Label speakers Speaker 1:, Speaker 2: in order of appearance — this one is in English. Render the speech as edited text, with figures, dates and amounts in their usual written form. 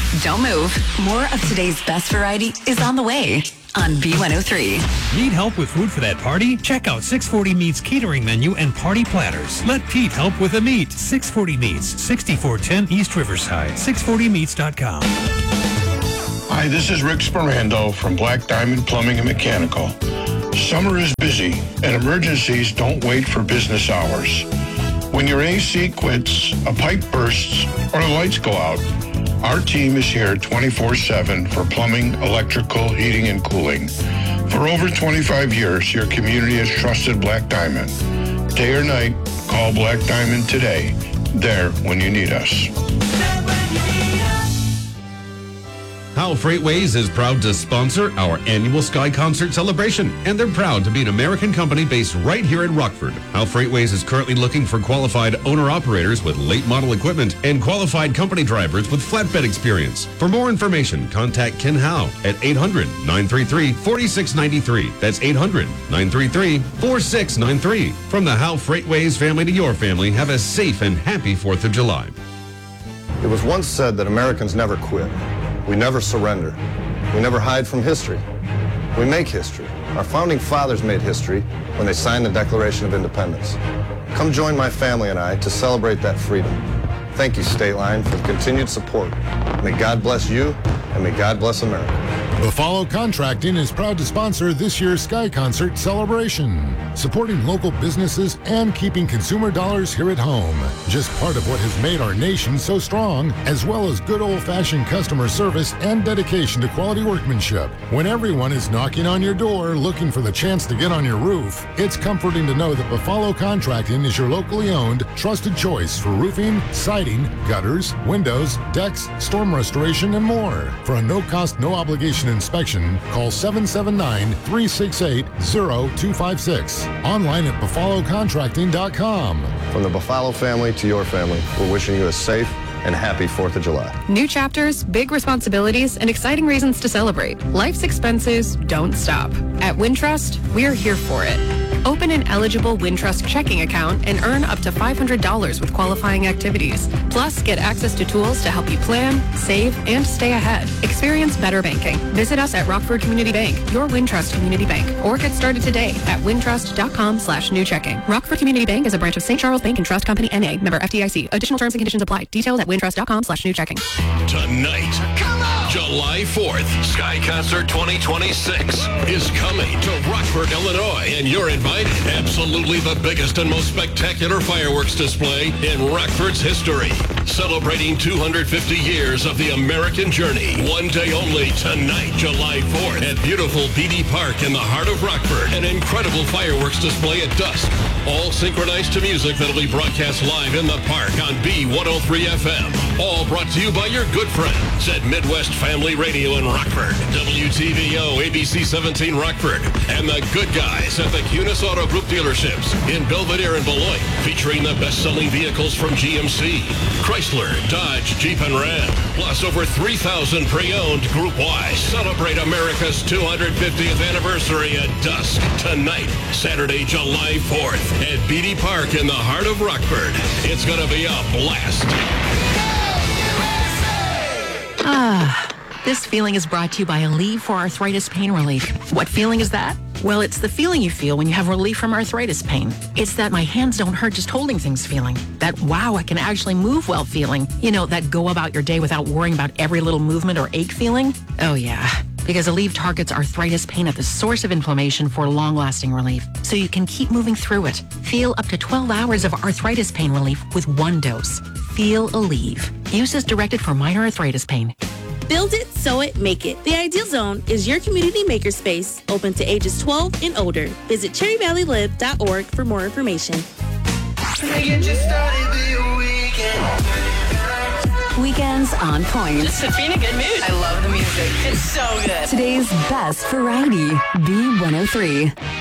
Speaker 1: Don't move. More of today's best variety is on the way on B103.
Speaker 2: Need help with food for that party? Check out 640 Meats catering menu and party platters. Let Pete help with the meat. 640 Meats, 6410 East Riverside. 640meats.com.
Speaker 3: Hi, this is Rick Sperando from Black Diamond Plumbing and Mechanical. Summer is busy, and emergencies don't wait for business hours. When your AC quits, a pipe bursts, or the lights go out, our team is here 24/7 for plumbing, electrical, heating, and cooling. For over 25 years, your community has trusted Black Diamond. Day or night, call Black Diamond today. There when you need us.
Speaker 4: Howell Freightways is proud to sponsor our annual Sky Concert celebration, and they're proud to be an American company based right here in Rockford. Howell Freightways is currently looking for qualified owner-operators with late model equipment and qualified company drivers with flatbed experience. For more information, contact Ken Howe at 800-933-4693. That's 800-933-4693. From the Howell Freightways family to your family, have a safe and happy 4th of July.
Speaker 5: It was once said that Americans never quit. We never surrender. We never hide from history. We make history. Our founding fathers made history when they signed the Declaration of Independence. Come join my family and I to celebrate that freedom. Thank you, State Line, for the continued support. May God bless you, and may God bless America.
Speaker 6: Buffalo Contracting is proud to sponsor this year's Sky Concert celebration, supporting local businesses and keeping consumer dollars here at home. Just part of what has made our nation so strong, as well as good old-fashioned customer service and dedication to quality workmanship. When everyone is knocking on your door looking for the chance to get on your roof, it's comforting to know that Buffalo Contracting is your locally owned, trusted choice for roofing, siding, gutters, windows, decks, storm restoration, and more. For a no-cost, no-obligation inspection, call 779-368-0256. Online at buffalocontracting.com.
Speaker 5: From the Buffalo family to your family, we're wishing you a safe and happy 4th of July.
Speaker 7: New chapters, big responsibilities, and exciting reasons to celebrate. Life's expenses don't stop. At Wintrust, we're here for it. Open an eligible Wintrust checking account and earn up to $500 with qualifying activities. Plus, get access to tools to help you plan, save, and stay ahead. Experience better banking. Visit us at Rockford Community Bank, your Wintrust community bank, or get started today at wintrust.com/new checking. Rockford Community Bank is a branch of St. Charles Bank and Trust Company, N.A., member FDIC. Additional terms and conditions apply. Details at wintrust.com/new checking.
Speaker 8: Tonight, July 4th, Sky Concert 2026 is coming to Rockford, Illinois, and you're invited. Absolutely the biggest and most spectacular fireworks display in Rockford's history. Celebrating 250 years of the American journey. One day only tonight, July 4th, at beautiful Beatty Park in the heart of Rockford. An incredible fireworks display at dusk. All synchronized to music that'll be broadcast live in the park on B103 FM. All brought to you by your good friends at Midwest Family Radio in Rockford, WTVO ABC 17 Rockford, and the good guys at the Cunis Auto Group dealerships in Belvedere and Beloit, featuring the best-selling vehicles from GMC, Chrysler, Dodge, Jeep, and Ram, plus over 3,000 pre-owned Group Y. Celebrate America's 250th anniversary at dusk tonight, Saturday, July 4th, at Beatty Park in the heart of Rockford. It's going to be a blast.
Speaker 9: This feeling is brought to you by Aleve for Arthritis Pain Relief. What feeling is that? Well, it's the feeling you feel when you have relief from arthritis pain. It's that my hands don't hurt just holding things feeling. That, wow, I can actually move well feeling. You know, that go about your day without worrying about every little movement or ache feeling. Oh, yeah. Because Aleve targets arthritis pain at the source of inflammation for long-lasting relief, so you can keep moving through it. Feel up to 12 hours of arthritis pain relief with one dose. Feel Aleve. Use as directed for minor arthritis pain.
Speaker 10: Build it, sew it, make it. The Ideal Zone is your community makerspace, open to ages 12 and older. Visit cherryvalleylive.org for more information.
Speaker 1: Weekends on point.
Speaker 11: Just to be in a good mood. I love the music. It's so good.
Speaker 1: Today's best variety, B103.